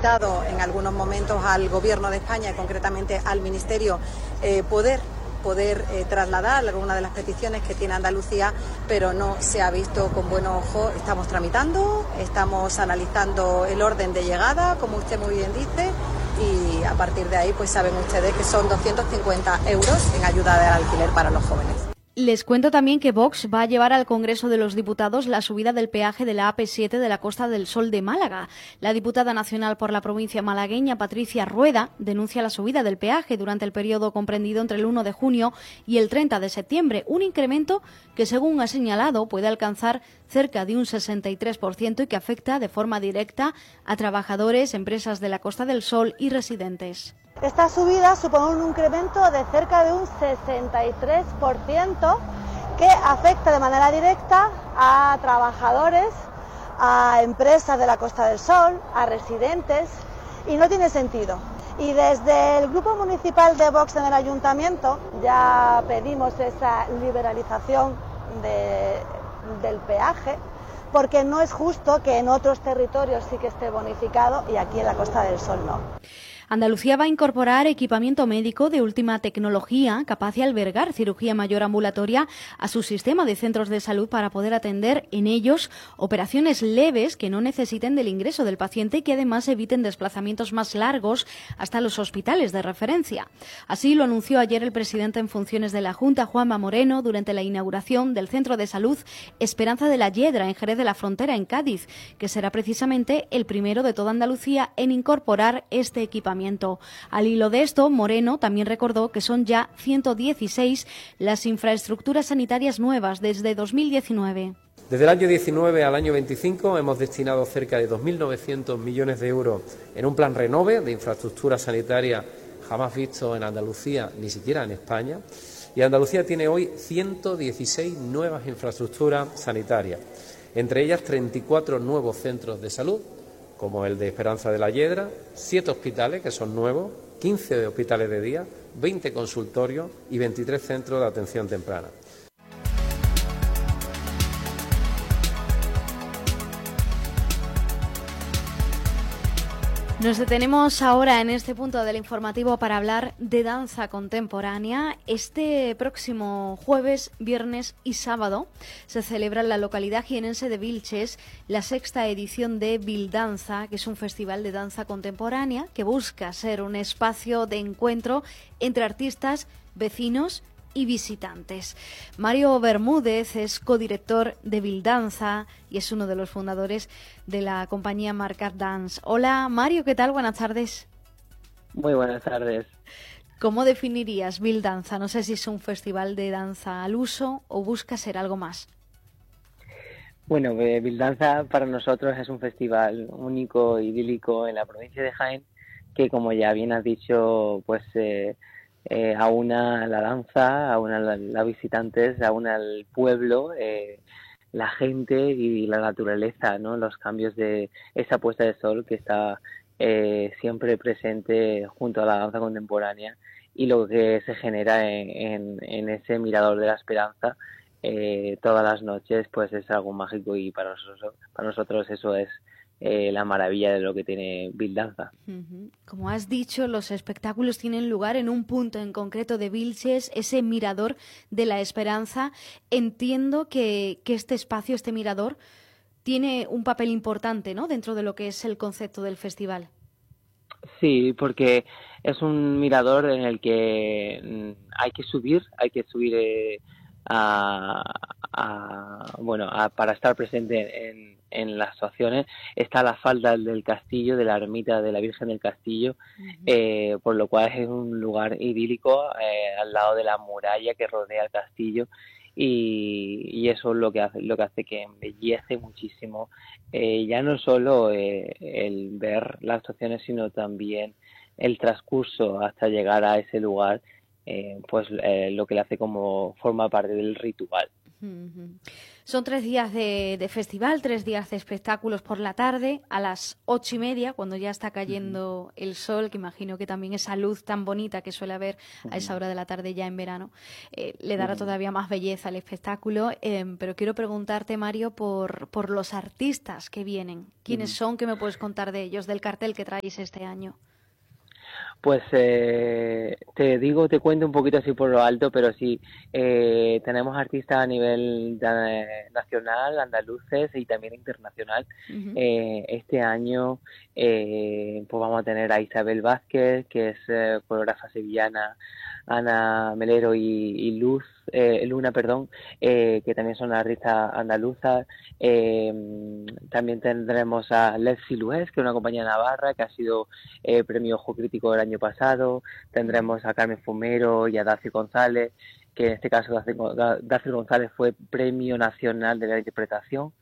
solicitado en algunos momentos al Gobierno de España y concretamente al Ministerio poder trasladar alguna de las peticiones que tiene Andalucía, pero no se ha visto con buenos ojos. Estamos tramitando, estamos analizando el orden de llegada, como usted muy bien dice, y a partir de ahí pues saben ustedes que son 250 euros en ayuda del alquiler para los jóvenes. Les cuento también que Vox va a llevar al Congreso de los Diputados la subida del peaje de la AP7 de la Costa del Sol de Málaga. La diputada nacional por la provincia malagueña, Patricia Rueda, denuncia la subida del peaje durante el periodo comprendido entre el 1 de junio y el 30 de septiembre, un incremento que, según ha señalado, puede alcanzar cerca de un 63% y que afecta de forma directa a trabajadores, empresas de la Costa del Sol y residentes. Esta subida supone un incremento de cerca de un 63% que afecta de manera directa a trabajadores, a empresas de la Costa del Sol, a residentes, y no tiene sentido. Y desde el Grupo Municipal de Vox en el Ayuntamiento ya pedimos esa liberalización del peaje, porque no es justo que en otros territorios sí que esté bonificado y aquí en la Costa del Sol no. Andalucía va a incorporar equipamiento médico de última tecnología capaz de albergar cirugía mayor ambulatoria a su sistema de centros de salud para poder atender en ellos operaciones leves que no necesiten del ingreso del paciente y que además eviten desplazamientos más largos hasta los hospitales de referencia. Así lo anunció ayer el presidente en funciones de la Junta, Juanma Moreno, durante la inauguración del Centro de Salud Esperanza de la Yedra en Jerez de la Frontera, en Cádiz, que será precisamente el primero de toda Andalucía en incorporar este equipamiento. Al hilo de esto, Moreno también recordó que son ya 116 las infraestructuras sanitarias nuevas desde 2019. Desde el año 19 al año 25 hemos destinado cerca de 2.900 millones de euros en un plan Renove de infraestructura sanitaria jamás visto en Andalucía, ni siquiera en España. Y Andalucía tiene hoy 116 nuevas infraestructuras sanitarias, entre ellas 34 nuevos centros de salud, como el de Esperanza de la Yedra, 7 hospitales que son nuevos, 15 hospitales de día, 20 consultorios y 23 centros de atención temprana. Nos detenemos ahora en este punto del informativo para hablar de danza contemporánea. Este próximo jueves, viernes y sábado se celebra en la localidad jienense de Vilches la 6ª edición de Vildanza, que es un festival de danza contemporánea que busca ser un espacio de encuentro entre artistas, vecinos y visitantes. Mario Bermúdez es codirector de Vildanza y es uno de los fundadores de la compañía Marcat Dance. Hola Mario, ¿qué tal? Buenas tardes. Muy buenas tardes. ¿Cómo definirías Vildanza? No sé si es un festival de danza al uso o busca ser algo más. Bueno, Vildanza para nosotros es un festival único, idílico en la provincia de Jaén, que como ya bien has dicho, pues aúna la danza, aúna los visitantes, aúna el pueblo, la gente y la naturaleza, ¿no? Los cambios de esa puesta de sol que está siempre presente junto a la danza contemporánea y lo que se genera en ese mirador de la esperanza todas las noches, pues es algo mágico y para nosotros eso es la maravilla de lo que tiene Vildanza. Como has dicho, los espectáculos tienen lugar en un punto en concreto de Vilches, ese mirador de la esperanza. Entiendo que este espacio, este mirador, tiene un papel importante, ¿no?, dentro de lo que es el concepto del festival. Sí, porque es un mirador en el que hay que subir para estar presente en las actuaciones. Está la falda del castillo, de la ermita de la Virgen del Castillo, por lo cual es un lugar idílico al lado de la muralla que rodea el castillo y eso es lo que hace que embellece muchísimo ya no solo el ver las actuaciones, sino también el transcurso hasta llegar a ese lugar, lo que le hace como forma parte del ritual. Son 3 días de festival, 3 días de espectáculos por la tarde, a las 8:30, cuando ya está cayendo el sol, que imagino que también esa luz tan bonita que suele haber a esa hora de la tarde ya en verano, le dará todavía más belleza al espectáculo. Pero quiero preguntarte, Mario, por los artistas que vienen. ¿Quiénes son? ¿Qué me puedes contar de ellos, del cartel que traéis este año? Pues te cuento un poquito así por lo alto, pero sí, tenemos artistas a nivel nacional, andaluces y también internacional. Este año pues vamos a tener a Isabel Vázquez, que es coreógrafa sevillana, Ana Melero y Luna, que también son artistas andaluzas. También tendremos a Les Silués, que es una compañía navarra que ha sido premio Ojo Crítico el año pasado. Tendremos a Carmen Fumero y a Daci González, que en este caso Daci González fue Premio Nacional de la Interpretación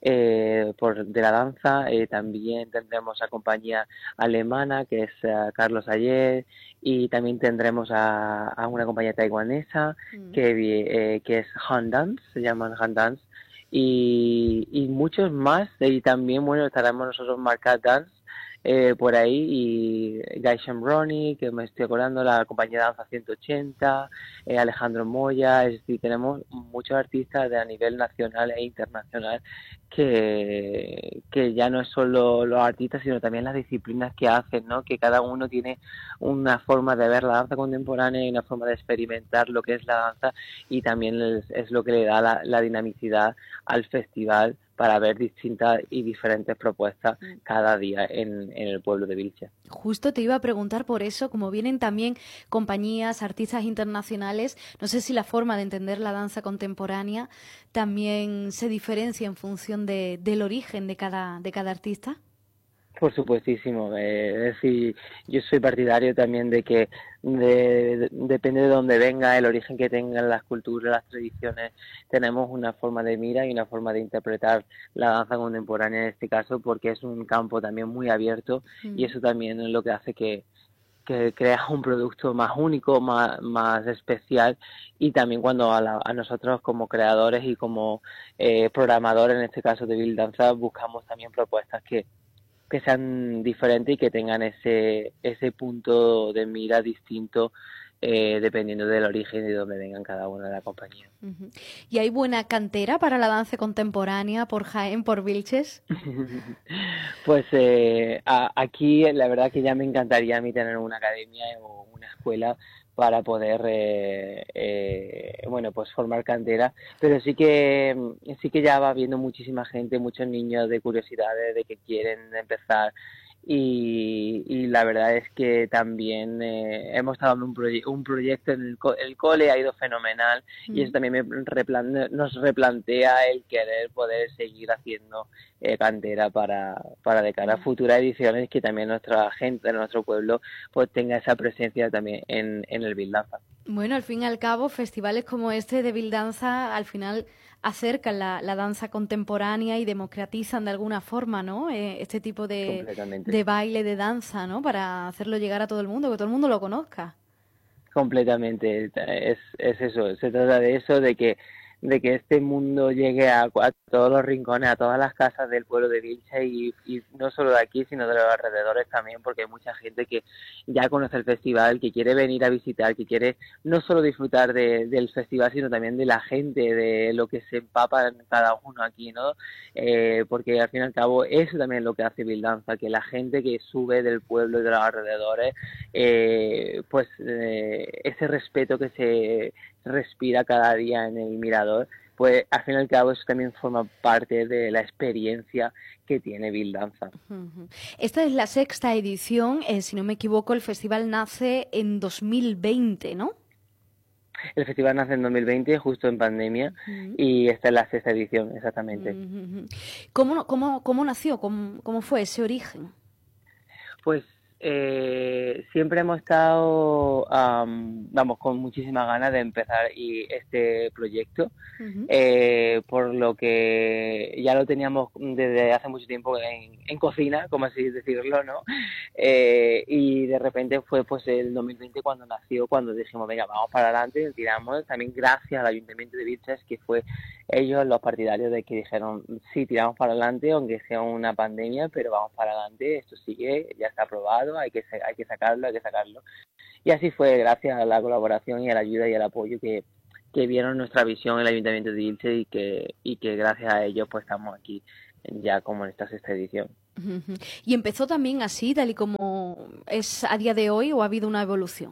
de la danza. También tendremos a compañía alemana, que es Carlos Ayer, y también tendremos a una compañía taiwanesa que es Han Dance, se llaman Han Dance, y muchos más. Y también, bueno, estaremos nosotros Marcat Dance por ahí, y Guy Shamroni, que me estoy acordando, la compañía de danza 180, Alejandro Moya. Es decir, tenemos muchos artistas a nivel nacional e internacional que ya no es solo los artistas, sino también las disciplinas que hacen, ¿no? Que cada uno tiene una forma de ver la danza contemporánea y una forma de experimentar lo que es la danza, y también es lo que le da la dinamicidad al festival, para ver distintas y diferentes propuestas cada día en el pueblo de Vilches. Justo te iba a preguntar por eso, como vienen también compañías, artistas internacionales, no sé si la forma de entender la danza contemporánea también se diferencia en función del origen de cada artista. Por supuestísimo. Es decir, yo soy partidario también de que depende de dónde venga, el origen que tengan las culturas, las tradiciones, tenemos una forma de mira y una forma de interpretar la danza contemporánea en este caso, porque es un campo también muy abierto, y eso también es lo que hace que creas un producto más único, más especial. Y también cuando a nosotros como creadores y como programadores, en este caso de Bill Danza, buscamos también propuestas que sean diferentes y que tengan ese punto de mira distinto, dependiendo del origen y de dónde vengan cada una de la compañía. ¿Y hay buena cantera para la danza contemporánea por Jaén, por Vilches? Pues aquí la verdad que ya me encantaría a mí tener una academia o una escuela para poder pues formar cantera, pero sí que ya va viendo muchísima gente, muchos niños de curiosidades, de que quieren empezar, y la verdad es que también hemos estado en un proyecto en el cole, ha ido fenomenal, y eso también nos replantea el querer poder seguir haciendo cantera para de cara a futuras ediciones, que también nuestra gente de nuestro pueblo pues tenga esa presencia también en el Bill Danza. Bueno, al fin y al cabo, festivales como este de Bill Danza al final acercan la danza contemporánea y democratizan de alguna forma, ¿no? Este tipo de baile, de danza, ¿no? Para hacerlo llegar a todo el mundo, que todo el mundo lo conozca. Completamente, es eso, se trata de eso, de que este mundo llegue a todos los rincones, a todas las casas del pueblo de Vilches, y no solo de aquí, sino de los alrededores también, porque hay mucha gente que ya conoce el festival, que quiere venir a visitar, que quiere no solo disfrutar del festival, sino también de la gente, de lo que se empapa en cada uno aquí, ¿no? Porque al fin y al cabo eso también es lo que hace Bill Danza, que la gente que sube del pueblo y de los alrededores, ese respeto que se respira cada día en el mirador, pues al fin y al cabo eso también forma parte de la experiencia que tiene Bill Danza. Esta es la 6ª edición, si no me equivoco, el festival nace en 2020, ¿no? El festival nace en 2020, justo en pandemia, y esta es la 6ª edición, exactamente. ¿Cómo nació? ¿Cómo fue ese origen? Pues siempre hemos estado con muchísimas ganas de empezar este proyecto, por lo que ya lo teníamos desde hace mucho tiempo en cocina, como así decirlo, ¿no? y de repente fue pues el 2020 cuando dijimos, venga, vamos para adelante, tiramos, también gracias al Ayuntamiento de Vilches, que fue ellos los partidarios de que dijeron, sí, tiramos para adelante, aunque sea una pandemia, pero vamos para adelante, esto sigue, ya está aprobado, hay que sacarlo. Y así fue, gracias a la colaboración y a la ayuda y al apoyo que vieron nuestra visión en el Ayuntamiento de Vilches y que gracias a ellos pues estamos aquí ya como en esta sexta edición. ¿Y empezó también así, tal y como es a día de hoy, o ha habido una evolución?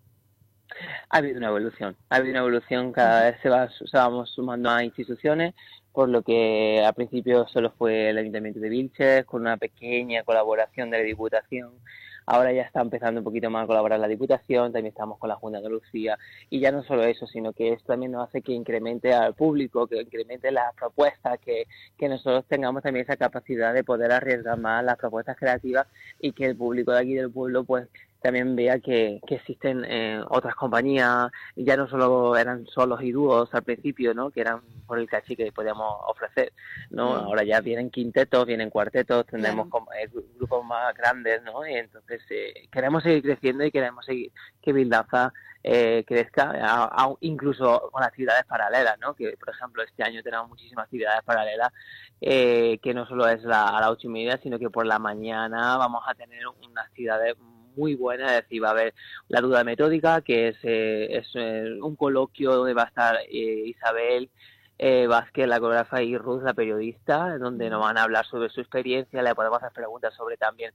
Ha habido una evolución, cada vez se vamos sumando a instituciones, por lo que al principio solo fue el Ayuntamiento de Vilches, con una pequeña colaboración de la Diputación. Ahora ya está empezando un poquito más a colaborar la Diputación, también estamos con la Junta de Andalucía, y ya no solo eso, sino que esto también nos hace que incremente al público, que incremente las propuestas, que nosotros tengamos también esa capacidad de poder arriesgar más las propuestas creativas y que el público de aquí del pueblo pues también vea que existen otras compañías, ya no solo eran solos y dúos al principio, ¿no? Que eran por el caché que podíamos ofrecer, ¿no? Ahora ya vienen quintetos, vienen cuartetos, tendremos grupos más grandes, ¿no? Y entonces queremos seguir creciendo y queremos seguir que Bildanza crezca, incluso con actividades paralelas, ¿no? Que, por ejemplo, este año tenemos muchísimas actividades paralelas, que no solo es a las 8:30, sino que por la mañana vamos a tener unas actividades muy buena, es decir, va a haber la duda metódica, que es un coloquio donde va a estar Isabel Vázquez, la coreógrafa, y Ruth, la periodista, donde nos van a hablar sobre su experiencia, le podemos hacer preguntas sobre también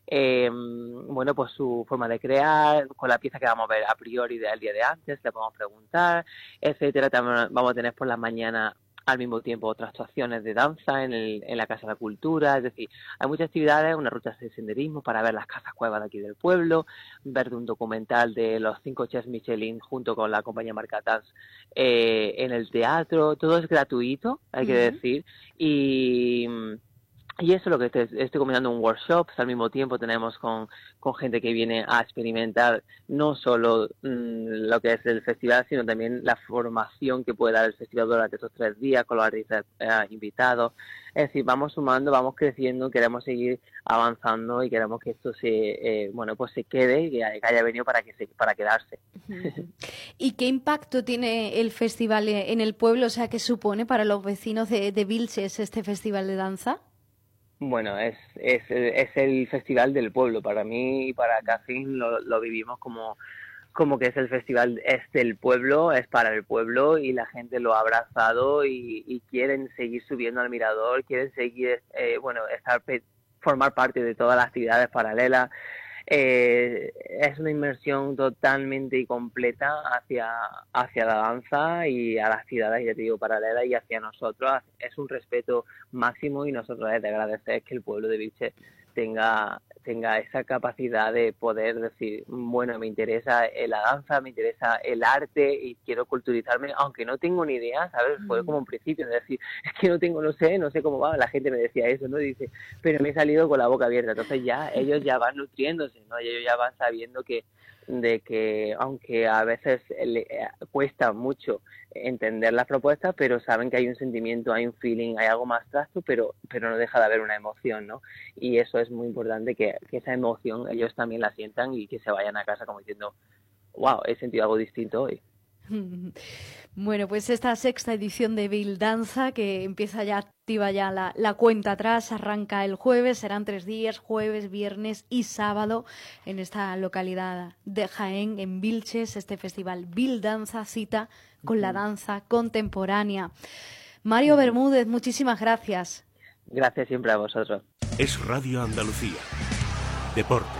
bueno, pues su forma de crear, con la pieza que vamos a ver a priori del día de antes, le podemos preguntar, etcétera. También vamos a tener por la mañana al mismo tiempo otras actuaciones de danza en la Casa de la Cultura, es decir, hay muchas actividades, una ruta de senderismo para ver las casas cuevas de aquí del pueblo, ver un documental de los 5 chefs Michelin junto con la compañía Marcatans en el teatro, todo es gratuito, hay que decir, y eso es lo que estoy combinando en workshops. Al mismo tiempo tenemos con gente que viene a experimentar no solo lo que es el festival, sino también la formación que puede dar el festival durante estos 3 días con los artistas invitados. Es decir, vamos sumando, vamos creciendo, queremos seguir avanzando y queremos que esto se quede y que haya venido para quedarse. ¿Y qué impacto tiene el festival en el pueblo? O sea, ¿qué supone para los vecinos de Vilches este festival de danza? Bueno, es el festival del pueblo. Para mí y para Cassin lo vivimos como que es el festival, es del pueblo, es para el pueblo, y la gente lo ha abrazado y quieren seguir subiendo al mirador, quieren seguir, formar parte de todas las actividades paralelas. Es una inmersión totalmente y completa hacia la danza y a las actividades, ya te digo, paralelas, y hacia nosotros. Es un respeto máximo, y nosotros es de agradecer que el pueblo de Vilches tenga esa capacidad de poder decir, bueno, me interesa la danza, me interesa el arte y quiero culturizarme, aunque no tengo ni idea, ¿sabes? Fue como un principio, es decir, es que no sé cómo va, la gente me decía eso, ¿no? Dice, pero me he salido con la boca abierta. Entonces ya ellos ya van nutriéndose, ¿no? Ellos ya van sabiendo que aunque a veces cuesta mucho entender las propuestas, pero saben que hay un sentimiento, hay un feeling, hay algo más abstracto, pero no deja de haber una emoción, ¿no? Y eso es muy importante, que esa emoción ellos también la sientan y que se vayan a casa como diciendo, wow, he sentido algo distinto hoy. Bueno, pues esta sexta edición de Bildanza, que empieza ya, activa ya la cuenta atrás, arranca el jueves, serán 3 días, jueves, viernes y sábado, en esta localidad de Jaén, en Vilches, este festival Bildanza, cita con la danza contemporánea. Mario Bermúdez, muchísimas gracias. Gracias siempre a vosotros. Es Radio Andalucía. Deportes.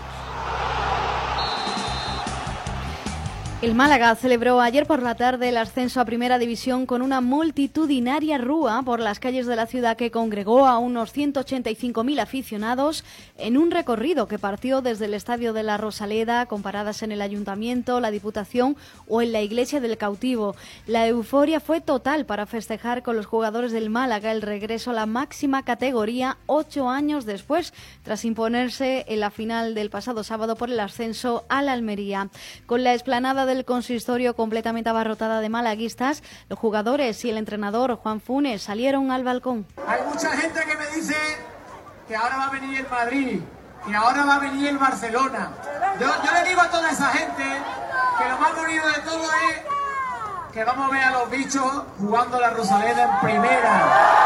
El Málaga celebró ayer por la tarde el ascenso a Primera División con una multitudinaria rúa por las calles de la ciudad que congregó a unos 185.000 aficionados en un recorrido que partió desde el Estadio de la Rosaleda, con paradas en el Ayuntamiento, la Diputación o en la Iglesia del Cautivo. La euforia fue total para festejar con los jugadores del Málaga el regreso a la máxima categoría 8 años después, tras imponerse en la final del pasado sábado por el ascenso a la Almería. Con la explanada del consistorio completamente abarrotada de malaguistas, los jugadores y el entrenador Juan Funes salieron al balcón. Hay mucha gente que me dice que ahora va a venir el Madrid, y ahora va a venir el Barcelona. Yo le digo a toda esa gente que lo más bonito de todo es que vamos a ver a los bichos jugando la Rosaleda en primera.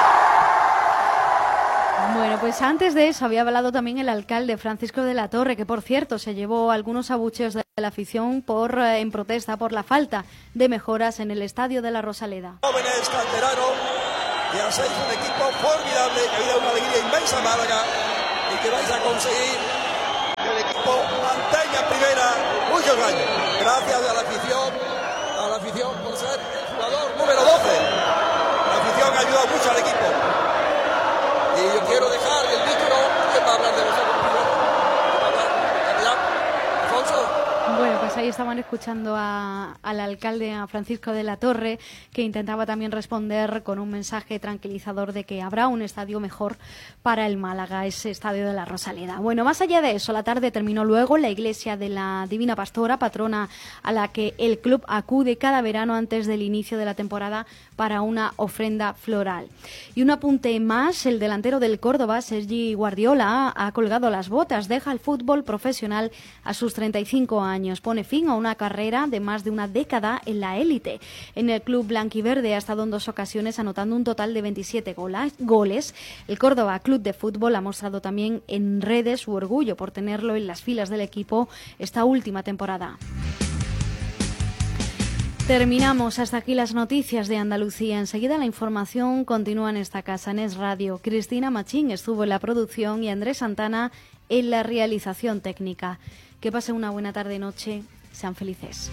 Bueno, pues antes de eso había hablado también el alcalde Francisco de la Torre, que por cierto se llevó algunos abucheos de la afición en protesta por la falta de mejoras en el estadio de la Rosaleda. Jóvenes canteranos, que hacéis un equipo formidable, que ha habido una alegría inmensa en Málaga y que vais a conseguir que el equipo mantenga en primera muchos años. Gracias a la afición por ser el jugador número 12. La afición ha ayudado mucho al equipo. Y yo quiero dejar el micro para hablar de vosotros. Alfonso. Bueno, pues ahí estaban escuchando al alcalde, a Francisco de la Torre, que intentaba también responder con un mensaje tranquilizador de que habrá un estadio mejor para el Málaga, ese estadio de la Rosaleda. Bueno, más allá de eso, la tarde terminó luego la iglesia de la Divina Pastora, patrona a la que el club acude cada verano antes del inicio de la temporada para una ofrenda floral. Y un apunte más, el delantero del Córdoba, Sergi Guardiola, ha colgado las botas, deja el fútbol profesional a sus 35 años. Pone fin a una carrera de más de una década en la élite. En el club blanquiverde ha estado en 2 ocasiones anotando un total de 27 goles. El Córdoba Club de Fútbol ha mostrado también en redes su orgullo por tenerlo en las filas del equipo esta última temporada. Terminamos. Hasta aquí las noticias de Andalucía. Enseguida la información continúa en esta casa, en Es Radio. Cristina Machín estuvo en la producción y Andrés Santana en la realización técnica. Que pasen una buena tarde-noche. Sean felices.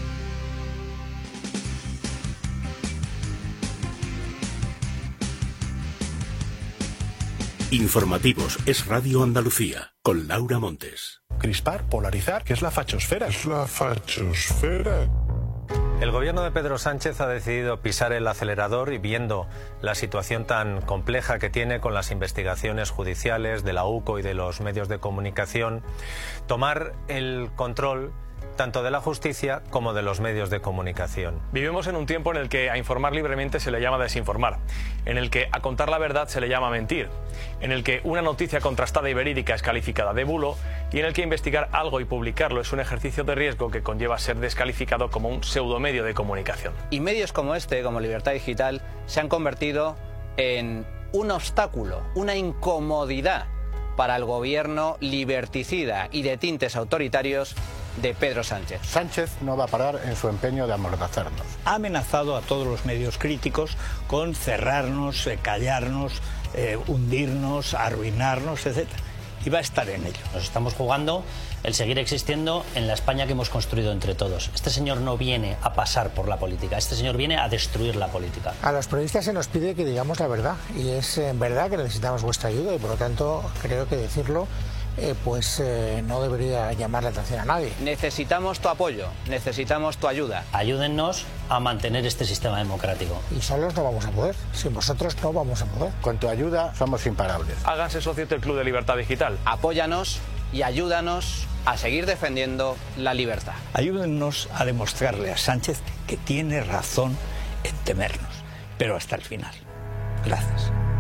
Informativos Es Radio Andalucía, con Laura Montes. Crispar, polarizar, ¿qué es la fachosfera? ¿Qué es la fachosfera? El gobierno de Pedro Sánchez ha decidido pisar el acelerador y, viendo la situación tan compleja que tiene con las investigaciones judiciales de la UCO y de los medios de comunicación, tomar el control tanto de la justicia como de los medios de comunicación. Vivimos en un tiempo en el que a informar libremente se le llama desinformar, en el que a contar la verdad se le llama mentir, en el que una noticia contrastada y verídica es calificada de bulo y en el que investigar algo y publicarlo es un ejercicio de riesgo que conlleva ser descalificado como un pseudomedio de comunicación. Y medios como este, como Libertad Digital, se han convertido en un obstáculo, una incomodidad para el gobierno liberticida y de tintes autoritarios de Pedro Sánchez. Sánchez no va a parar en su empeño de amordazarnos. Ha amenazado a todos los medios críticos con cerrarnos, callarnos, hundirnos, arruinarnos, etc. Y va a estar en ello. Nos estamos jugando el seguir existiendo en la España que hemos construido entre todos. Este señor no viene a pasar por la política, este señor viene a destruir la política. A los periodistas se nos pide que digamos la verdad, y es verdad que necesitamos vuestra ayuda, y por lo tanto creo que decirlo no debería llamar la atención a nadie. Necesitamos tu apoyo, necesitamos tu ayuda. Ayúdennos a mantener este sistema democrático. Y solos no vamos a poder, sin vosotros no vamos a poder. Con tu ayuda somos imparables. Háganse socios del Club de Libertad Digital. Apóyanos y ayúdanos a seguir defendiendo la libertad. Ayúdennos a demostrarle a Sánchez que tiene razón en temernos, pero hasta el final. Gracias.